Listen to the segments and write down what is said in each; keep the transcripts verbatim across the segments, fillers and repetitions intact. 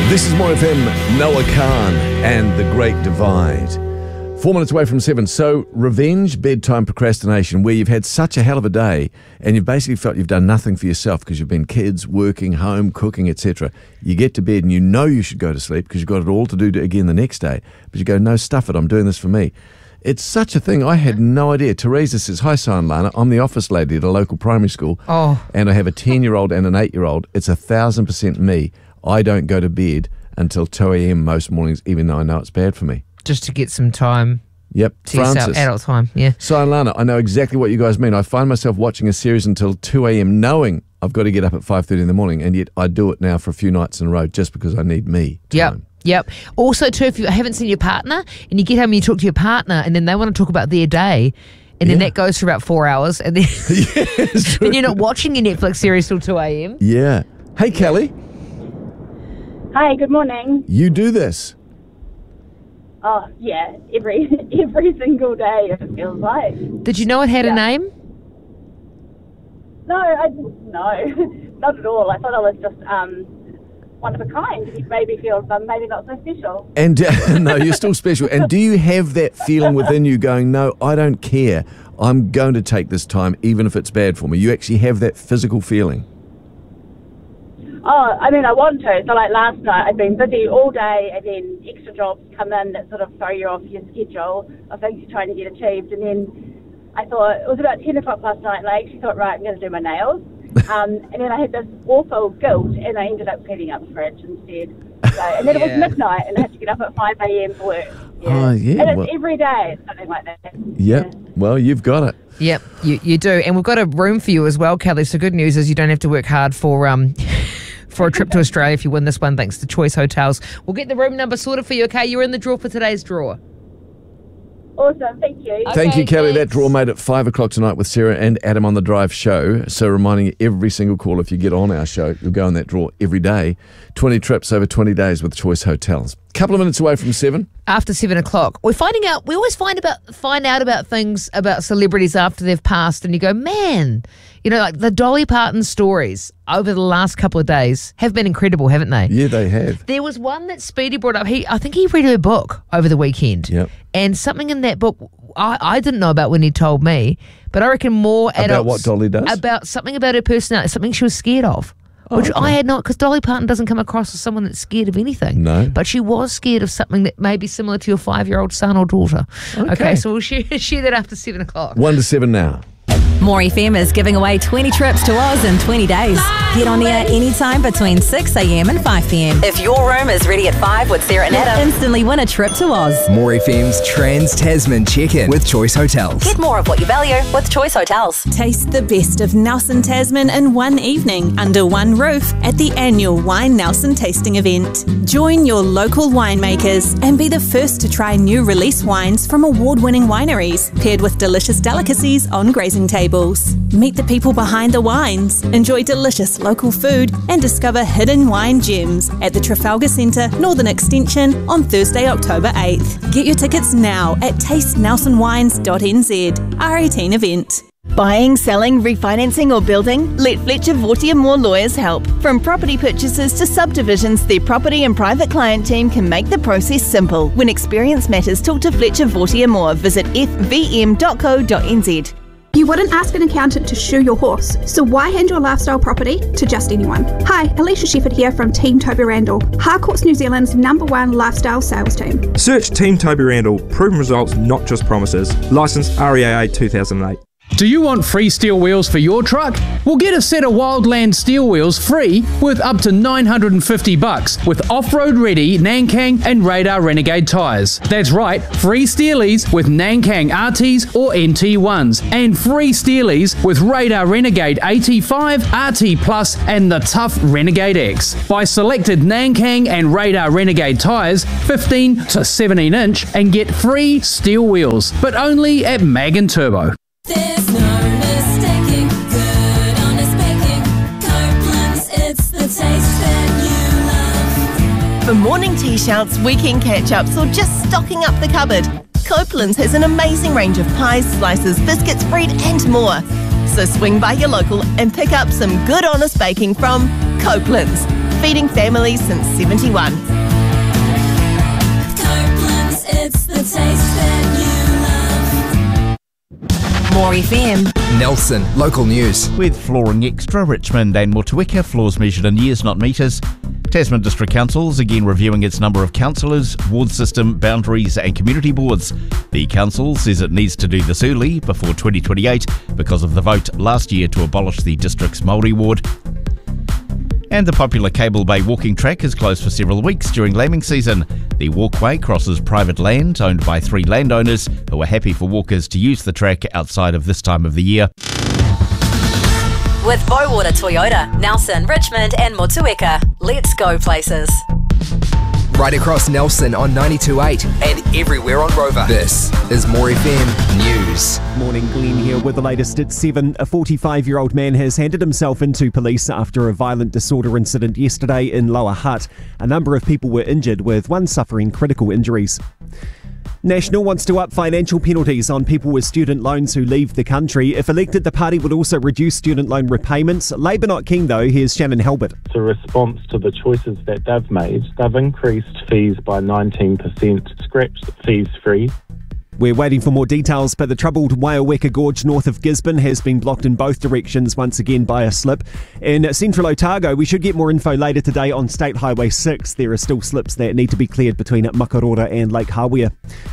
This is More F M, Noah Khan and The Great Divide. Four minutes away from seven. So, revenge, bedtime procrastination, where you've had such a hell of a day and you've basically felt you've done nothing for yourself because you've been kids, working, home, cooking, et cetera. You get to bed and you know you should go to sleep because you've got it all to do to, again the next day. But you go, no, stuff it, I'm doing this for me. It's such a thing. I had no idea. Teresa says, hi, Lana. I'm the office lady at a local primary school. Oh. And I have a ten-year-old and an eight-year-old. It's a thousand percent me. I don't go to bed until two a.m. most mornings, even though I know it's bad for me. Just to get some time. Yep. To Francis. yourself, adult time, yeah. So, Lana, I know exactly what you guys mean. I find myself watching a series until two a.m. knowing I've got to get up at five thirty in the morning, and yet I do it now for a few nights in a row just because I need me time. Yep. Yep. Also, too, if you haven't seen your partner and you get home and you talk to your partner and then they want to talk about their day, and then Yeah. that goes for about four hours, and then, Yes. then you're not watching your Netflix series till two a.m. Yeah. Hey, Kelly, Hi, good morning. you do this. Oh, yeah, every every single day it feels like. Did you know it had a Yeah. name? No, I no, not at all. I thought I was just um one of a kind. It made me feel um, maybe not so special. And uh, no, you're still special. And do you have that feeling within you going, no, I don't care. I'm going to take this time, even if it's bad for me. You actually have that physical feeling. Oh, I mean, I want to. So, like last night, I'd been busy all day, and then extra jobs come in that sort of throw you off your schedule of things you're trying to get achieved. And then I thought, it was about ten o'clock last night, and I actually thought, right, I'm going to do my nails. Um, and then I had this awful guilt, and I ended up cleaning up the fridge instead. So, and then it Yeah. was midnight, and I had to get up at five a.m. for work. Oh, yeah, And it's well- every day, it's something like that. Yep. Well, you've got it. Yep, you, you do. And we've got a room for you as well, Kelly. So good news is you don't have to work hard for um for a trip to Australia if you win this one, thanks to Choice Hotels. We'll get the room number sorted for you, okay? You're in the draw for today's draw. Awesome, thank you. Thank you, Okay, Kelly. That thanks. draw made at five o'clock tonight with Sarah and Adam on the Drive show. So reminding you every single call, if you get on our show, you'll go in that draw every day. twenty trips over twenty days with Choice Hotels. Couple of minutes away from seven. After seven o'clock, we're finding out. We always find about find out about things about celebrities after they've passed, and you go, man, you know, like the Dolly Parton stories over the last couple of days have been incredible, haven't they? Yeah, they have. There was one that Speedy brought up. He, I think he read her book over the weekend. Yep. And something in that book I, I didn't know about when he told me, but I reckon more adults. About what Dolly does? About something about her personality, something she was scared of. Which okay. I had not, because Dolly Parton doesn't come across as someone that's scared of anything. No. But she was scared of something that may be similar to your five-year-old son or daughter. Okay. Okay, so we'll share, share that after seven o'clock. One to seven now. More F M is giving away twenty trips to Oz in twenty days. Get on the air anytime between six a.m. and five p.m. If your room is ready at five with Sarah and Adam, instantly win a trip to Oz. More F M's Trans-Tasman check-in with Choice Hotels. Get more of what you value with Choice Hotels. Taste the best of Nelson Tasman in one evening under one roof at the annual Wine Nelson tasting event. Join your local winemakers and be the first to try new release wines from award-winning wineries, paired with delicious delicacies on grazing tables. Meet the people behind the wines, enjoy delicious local food, and discover hidden wine gems at the Trafalgar Centre Northern Extension on Thursday, October eighth. Get your tickets now at taste nelson wines dot n z. R eighteen event. Buying, selling, refinancing or building? Let Fletcher Vortier Moore Lawyers help. From property purchases to subdivisions, their property and private client team can make the process simple. When experience matters, talk to Fletcher Vortier Moore. Visit f v m dot co dot n z. You wouldn't ask an accountant to shoe your horse, so why hand your lifestyle property to just anyone? Hi, Alicia Shepherd here from Team Toby Randall, Harcourt's New Zealand's number one lifestyle sales team. Search Team Toby Randall. Proven results, not just promises. Licensed R E A A two thousand eight. Do you want free steel wheels for your truck? Well, get a set of Wildland steel wheels free with up to nine hundred fifty bucks with off-road ready Nankang and Radar Renegade tyres. That's right, free steelies with Nankang R Ts or N T ones and free steelies with Radar Renegade A T five, R T Plus and the tough Renegade X. Buy selected Nankang and Radar Renegade tyres fifteen to seventeen inch and get free steel wheels, but only at Mag and Turbo. There's no mistaking good honest baking. Copeland's, it's the taste that you love. For morning tea shouts, weekend catch-ups or just stocking up the cupboard, Copeland's has an amazing range of pies, slices, biscuits, bread and more. So swing by your local and pick up some good honest baking from Copeland's. feeding families since seventy-one. Copeland's, it's the taste that you love. More F M. Nelson, local news. With Flooring Extra, Richmond and Motueka, floors measured in years, not metres. Tasman District Council is again reviewing its number of councillors, ward system, boundaries and community boards. The council says it needs to do this early, before twenty twenty-eight, because of the vote last year to abolish the district's Māori ward. And the popular Cable Bay walking track is closed for several weeks during lambing season. The walkway crosses private land owned by three landowners who are happy for walkers to use the track outside of this time of the year. With Bowater Toyota, Nelson, Richmond and Motueka. Let's go places. Right across Nelson on ninety-two point eight and everywhere on Rover. This is More F M News. Morning, Glenn here with the latest at seven. A forty-five-year-old man has handed himself into police after a violent disorder incident yesterday in Lower Hutt. A number of people were injured, with one suffering critical injuries. National wants to up financial penalties on people with student loans who leave the country. If elected, the party would also reduce student loan repayments. Labor not keen though. Here's Shannon Halbert. It's a response to the choices that they've made. They've increased fees by nineteen percent, scrapped fees free. We're waiting for more details, but the troubled Waiaweka Gorge north of Gisborne has been blocked in both directions once again by a slip. In central Otago, we should get more info later today on State Highway six. There are still slips that need to be cleared between Makarora and Lake Hawea.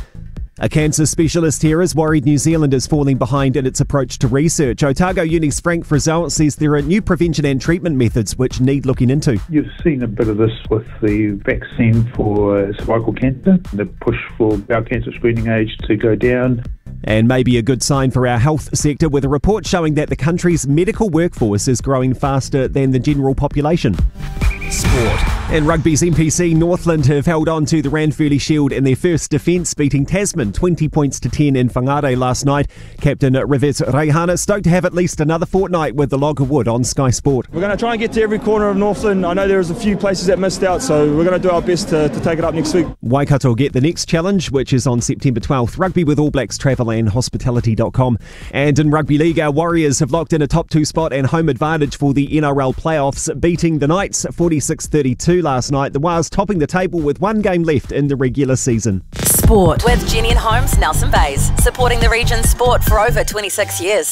A cancer specialist here is worried New Zealand is falling behind in its approach to research. Otago Uni's Frank Frizzell says there are new prevention and treatment methods which need looking into. You've seen a bit of this with the vaccine for cervical cancer, the push for bowel cancer screening age to go down. And maybe a good sign for our health sector, with a report showing that the country's medical workforce is growing faster than the general population. Sport. In rugby's N P C, Northland have held on to the Ranfurly Shield in their first defence, beating Tasman twenty points to ten in Whangarei last night. Captain Rivets Reihana stoked to have at least another fortnight with the Log of Wood on Sky Sport. We're going to try and get to every corner of Northland. I know there's a few places that missed out, so we're going to do our best to, to take it up next week. Waikato get the next challenge, which is on September twelfth. Rugby with All Blacks travel and hospitality dot com. And in Rugby League, our Warriors have locked in a top two spot and home advantage for the N R L playoffs, beating the Knights forty-six thirty-two last night. The Wars topping the table with one game left in the regular season. Sport with Jenny and Holmes, Nelson Bays, supporting the region's sport for over twenty-six years.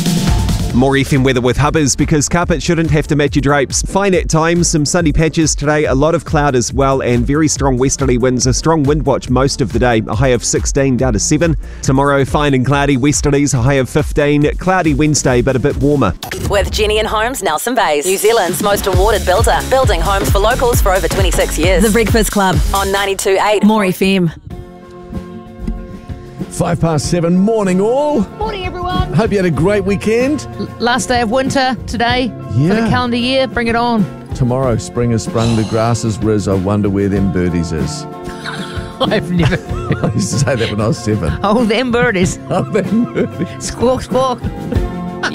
More F M weather with Hubbers, because carpet shouldn't have to match your drapes. Fine at times, some sunny patches today, a lot of cloud as well, and very strong westerly winds. A strong wind watch most of the day, a high of sixteen down to seven. Tomorrow, fine and cloudy westerlies, a high of fifteen. Cloudy Wednesday, but a bit warmer. With Jenny and Holmes, Nelson Bays, New Zealand's most awarded builder, building homes for locals for over twenty-six years. The Breakfast Club on ninety-two point eight More F M. Five past seven. Morning, all. Morning, everyone. Hope you had a great weekend. L- last day of winter today Yeah. for the calendar year. Bring it on. Tomorrow, spring has sprung, the grass is riz. I wonder where them birdies is. I've never. I used to say that when I was seven. Oh, them birdies. Oh, them birdies. Squawk, squawk.